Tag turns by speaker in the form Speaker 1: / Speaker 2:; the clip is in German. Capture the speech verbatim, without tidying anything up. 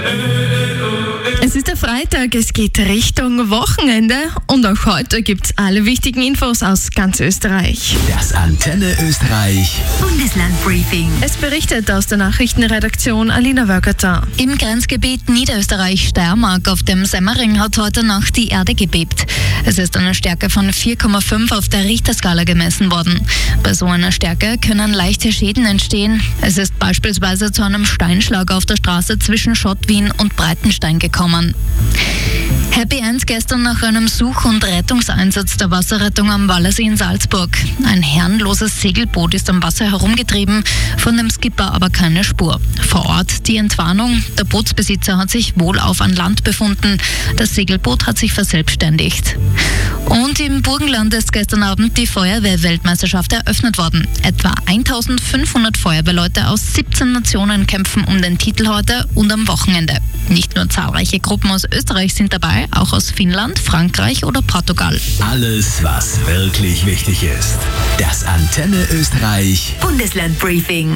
Speaker 1: Es ist der Freitag, es geht Richtung Wochenende und auch heute gibt's alle wichtigen Infos aus ganz Österreich.
Speaker 2: Das Antenne Österreich
Speaker 3: Bundeslandbriefing.
Speaker 1: Es berichtet aus der Nachrichtenredaktion Alina Wörgerter.
Speaker 3: Im Grenzgebiet Niederösterreich-Steiermark auf dem Semmering hat heute Nacht die Erde gebebt. Es ist eine Stärke von vier Komma fünf auf der Richterskala gemessen worden. Bei so einer Stärke können leichte Schäden entstehen. Es ist beispielsweise zu einem Steinschlag auf der Straße zwischen Schottwien und Breitenstein gekommen. Happy End gestern nach einem Such- und Rettungseinsatz der Wasserrettung am Wallersee in Salzburg. Ein herrenloses Segelboot ist am Wasser herumgetrieben, von dem Skipper aber keine Spur. Vor Ort die Entwarnung, der Bootsbesitzer hat sich wohlauf an Land befunden, das Segelboot hat sich verselbstständigt. Und im Burgenland ist gestern Abend die Feuerwehr-Weltmeisterschaft eröffnet worden. Etwa eintausendfünfhundert Feuerwehrleute aus siebzehn Nationen kämpfen um den Titel heute und am Wochenende. Nicht nur zahlreiche Gruppen aus Österreich sind dabei, auch aus Finnland, Frankreich oder Portugal.
Speaker 2: Alles, was wirklich wichtig ist. Das Antenne Österreich
Speaker 3: Bundeslandbriefing.